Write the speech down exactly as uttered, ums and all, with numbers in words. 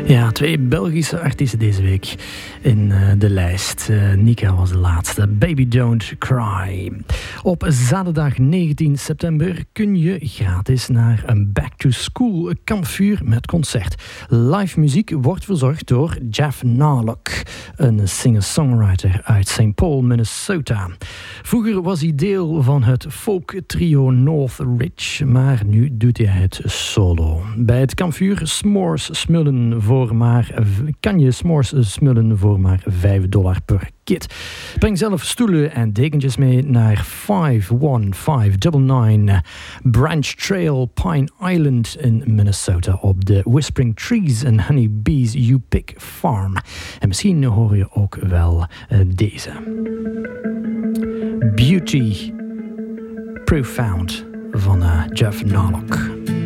Ja, twee Belgische artiesten deze week in uh, de lijst. Uh, Nika was de laatste. Baby Don't Cry. Op zaterdag negentien september kun je gratis naar een back-to-school kampvuur met concert. Live muziek wordt verzorgd door Jeff Narlock, een singer-songwriter uit Saint Paul, Minnesota. Vroeger was hij deel van het folk-trio Northridge, maar nu doet hij het solo. Bij het kampvuur s'mores smullen voor maar, kan je s'mores smullen voor maar vijf dollar per kit. Breng zelf stoelen en dekentjes mee naar vijf een vijf negen negen Branch Trail, Pine Island in Minnesota op de Whispering Trees and Honey Bees You Pick Farm. En misschien hoor je ook wel uh, deze. Beauty Profound van uh, Jeff Narlock.